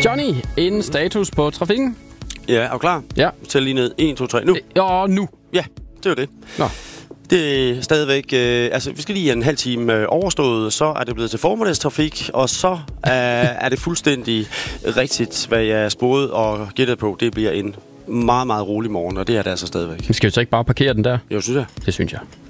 Johnny, en status på trafikken? Ja, er du klar? Ja. Tæl lige ned. 1, 2, 3, nu. Ja, nu. Ja, det var det. Nå. Det er stadigvæk... vi skal lige en halv time overstået, så er det blevet til formiddagstrafik, og så er det fuldstændig rigtigt, hvad jeg spåede og gættede på. Det bliver en meget, meget rolig morgen, og det er det altså stadigvæk. Skal vi så ikke bare parkere den der? Jo, synes jeg. Det synes jeg.